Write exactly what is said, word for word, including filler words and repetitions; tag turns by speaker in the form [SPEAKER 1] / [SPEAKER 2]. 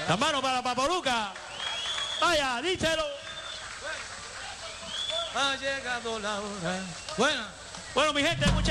[SPEAKER 1] La mano para Papaluca. Vaya, díselo.
[SPEAKER 2] Ha llegado la hora. Buena.
[SPEAKER 1] Bueno, mi gente, muchas